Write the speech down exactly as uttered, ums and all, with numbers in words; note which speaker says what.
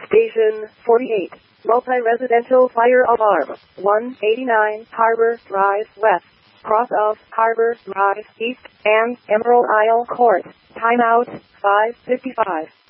Speaker 1: Station forty-eight. Multi-residential fire alarm. one eighty-nine Harbor Drive West. Cross of Harbor Drive East and Emerald Isle Court. Timeout five fifty-five.